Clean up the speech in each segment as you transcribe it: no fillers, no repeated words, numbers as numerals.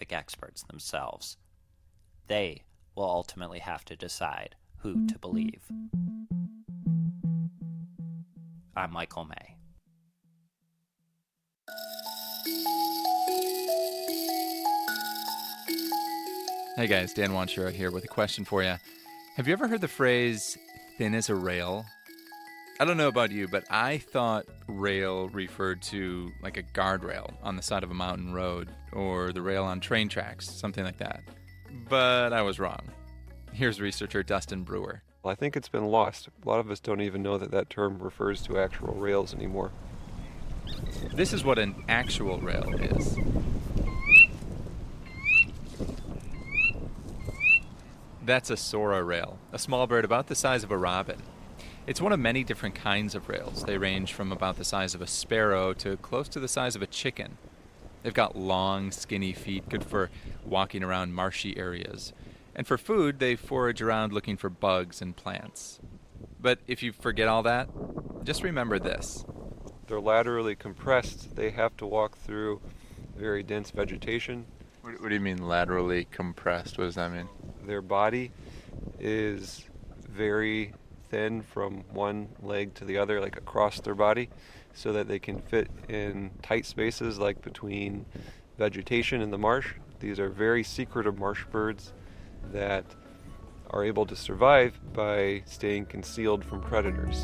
scientific experts themselves. They will ultimately have to decide who to believe. I'm Michael May. Hey guys, Dan Wanshiro here with a question for you. Have you ever heard the phrase, thin as a rail? I don't know about you, but I thought rail referred to like a guardrail on the side of a mountain road, or the rail on train tracks, something like that. But I was wrong. Here's researcher Dustin Brewer. Well, I think it's been lost. A lot of us don't even know that that term refers to actual rails anymore. This is what an actual rail is. That's a Sora rail, a small bird about the size of a robin. It's one of many different kinds of rails. They range from about the size of a sparrow to close to the size of a chicken. They've got long, skinny feet, good for walking around marshy areas. And for food, they forage around looking for bugs and plants. But if you forget all that, just remember this. They're laterally compressed. They have to walk through very dense vegetation. What do you mean laterally compressed? What does that mean? Their body is very thin from one leg to the other, like across their body, so that they can fit in tight spaces like between vegetation in the marsh. These are very secretive marsh birds that are able to survive by staying concealed from predators.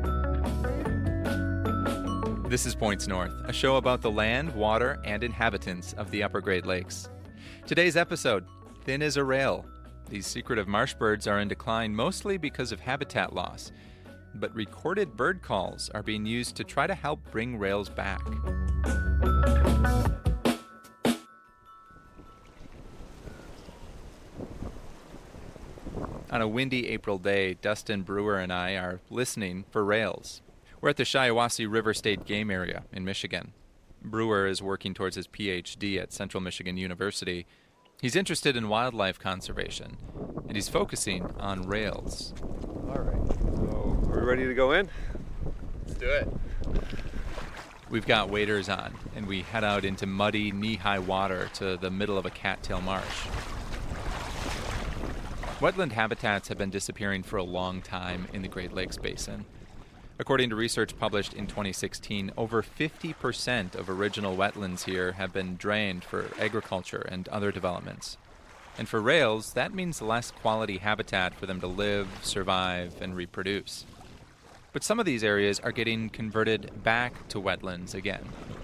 This is Points North, a show about the land, water, and inhabitants of the Upper Great Lakes. Today's episode, thin as a rail. These secretive marsh birds are in decline mostly because of habitat loss, but recorded bird calls are being used to try to help bring rails back. On a windy April day, Dustin Brewer and I are listening for rails. We're at the Shiawassee River State Game Area in Michigan. Brewer is working towards his PhD at Central Michigan University. He's interested in wildlife conservation, and he's focusing on rails. All right, so are we ready to go in? Let's do it. We've got waders on, and we head out into muddy, knee-high water to the middle of a cattail marsh. Wetland habitats have been disappearing for a long time in the Great Lakes Basin. According to research published in 2016, over 50% of original wetlands here have been drained for agriculture and other developments. And for rails, that means less quality habitat for them to live, survive, and reproduce. But some of these areas are getting converted back to wetlands again.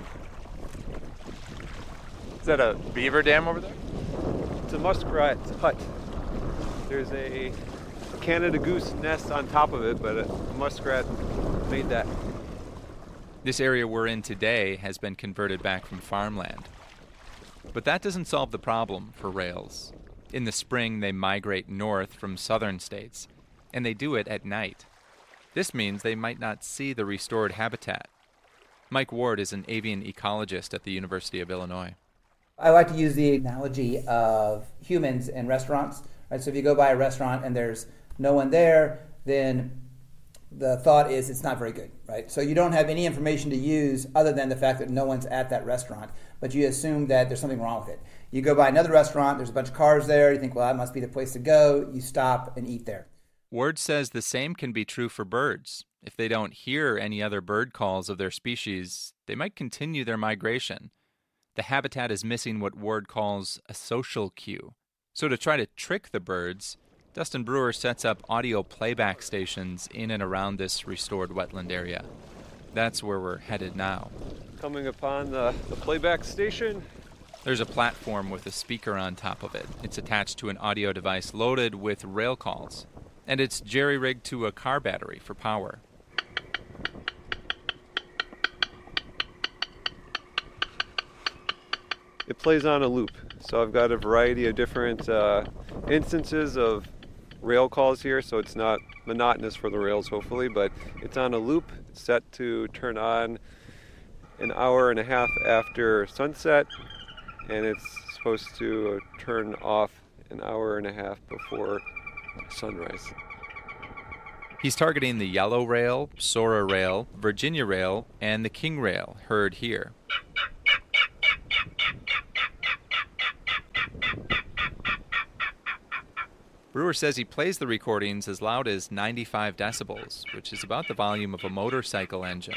Is that a beaver dam over there? It's a muskrat hut. There's a Canada goose nest on top of it, but a muskrat made that. This area we're in today has been converted back from farmland. But that doesn't solve the problem for rails. In the spring, they migrate north from southern states, and they do it at night. This means they might not see the restored habitat. Mike Ward is an avian ecologist at the University of Illinois. I like to use the analogy of humans in restaurants. Right? So if you go by a restaurant and there's no one there, then the thought is it's not very good, right? So you don't have any information to use other than the fact that no one's at that restaurant, but you assume that there's something wrong with it. You go by another restaurant, there's a bunch of cars there, you think, well, that must be the place to go, you stop and eat there. Ward says the same can be true for birds. If they don't hear any other bird calls of their species, they might continue their migration. The habitat is missing what Ward calls a social cue. So to try to trick the birds, Dustin Brewer sets up audio playback stations in and around this restored wetland area. That's where we're headed now. Coming upon the playback station. There's a platform with a speaker on top of it. It's attached to an audio device loaded with rail calls. And it's jerry-rigged to a car battery for power. It plays on a loop. So I've got a variety of different instances of rail calls here, so it's not monotonous for the rails, hopefully, but it's on a loop set to turn on an hour and a half after sunset, and it's supposed to turn off an hour and a half before sunrise. He's targeting the yellow rail, Sora rail, Virginia rail, and the King rail heard here. Brewer says he plays the recordings as loud as 95 decibels, which is about the volume of a motorcycle engine.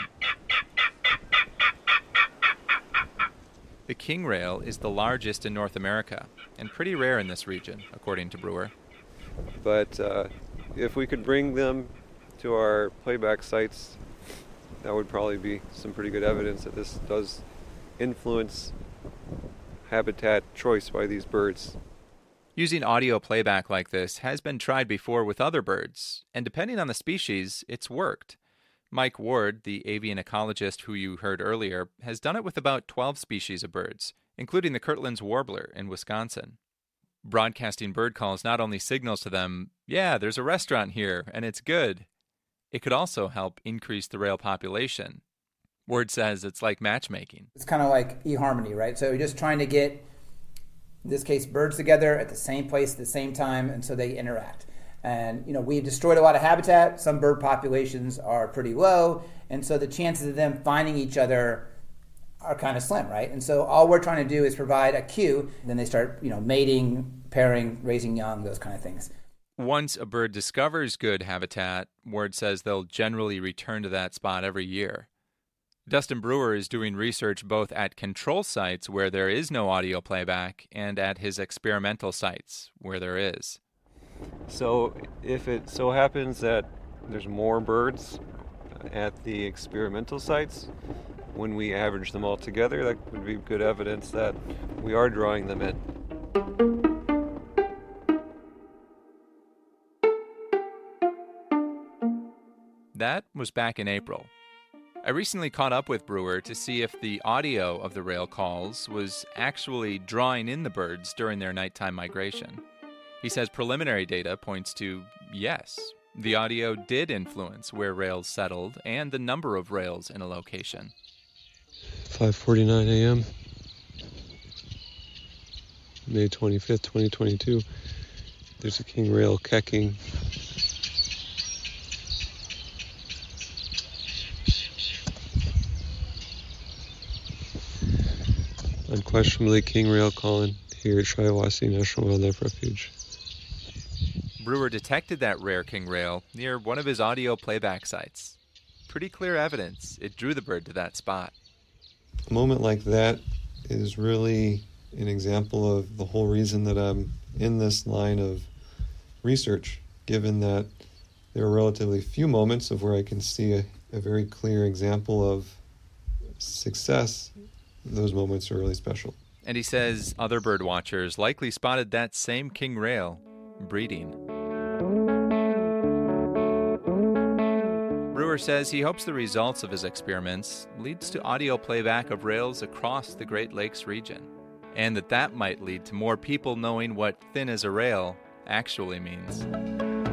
The king rail is the largest in North America, and pretty rare in this region, according to Brewer. But if we could bring them to our playback sites, that would probably be some pretty good evidence that this does influence habitat choice by these birds. Using audio playback like this has been tried before with other birds, and depending on the species, it's worked. Mike Ward, the avian ecologist who you heard earlier, has done it with about 12 species of birds, including the Kirtland's warbler in Wisconsin. Broadcasting bird calls not only signals to them, yeah, there's a restaurant here, and it's good. It could also help increase the rail population. Ward says it's like matchmaking. It's kind of like eHarmony, right? So you're just trying to get, in this case, birds together at the same place at the same time, and so they interact. And, we've destroyed a lot of habitat. Some bird populations are pretty low, and so the chances of them finding each other are kind of slim, right? And so all we're trying to do is provide a cue, and then they start, mating, pairing, raising young, those kind of things. Once a bird discovers good habitat, Ward says they'll generally return to that spot every year. Dustin Brewer is doing research both at control sites where there is no audio playback and at his experimental sites where there is. So if it so happens that there's more birds at the experimental sites, when we average them all together, that would be good evidence that we are drawing them in. That was back in April. I recently caught up with Brewer to see if the audio of the rail calls was actually drawing in the birds during their nighttime migration. He says preliminary data points to yes, the audio did influence where rails settled and the number of rails in a location. 5:49 a.m. May 25th, 2022. There's a king rail kecking. Unquestionably king rail calling here at Shiawassee National Wildlife Refuge. Brewer detected that rare king rail near one of his audio playback sites. Pretty clear evidence it drew the bird to that spot. A moment like that is really an example of the whole reason that I'm in this line of research, given that there are relatively few moments of where I can see a very clear example of success. Those moments are really special. And he says other bird watchers likely spotted that same king rail breeding. Brewer says he hopes the results of his experiments leads to audio playback of rails across the Great Lakes region, and that might lead to more people knowing what thin as a rail actually means.